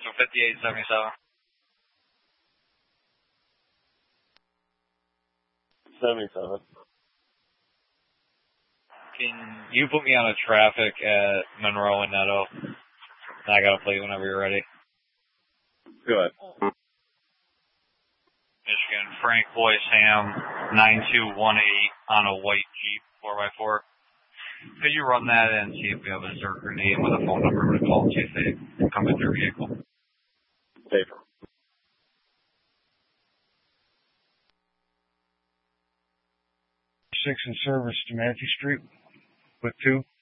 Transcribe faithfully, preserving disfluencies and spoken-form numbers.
so fifty-eight seventy-seven. seventy-seven. Can you put me on a traffic at Monroe and Netto? I got a plate whenever you're ready. Good. Michigan, Frank Boy Sam, nine two one eight on a white Jeep four by four. Could you run that and see if we have a Zerker name with a phone number to call, see if they come with their vehicle? Paper. Six in service to Matthew Street with two.